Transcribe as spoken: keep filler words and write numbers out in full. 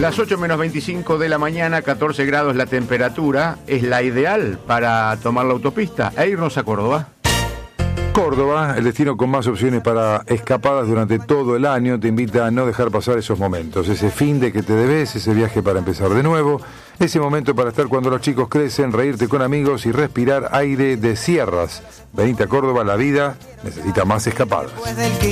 Las ocho menos veinticinco de la mañana, catorce grados la temperatura, es la ideal para tomar la autopista e irnos a Córdoba. Córdoba, el destino con más opciones para escapadas durante todo el año, te invita a no dejar pasar esos momentos, ese fin de que te debes, ese viaje para empezar de nuevo, ese momento para estar cuando los chicos crecen, reírte con amigos y respirar aire de sierras. Venite a Córdoba, la vida necesita más escapadas.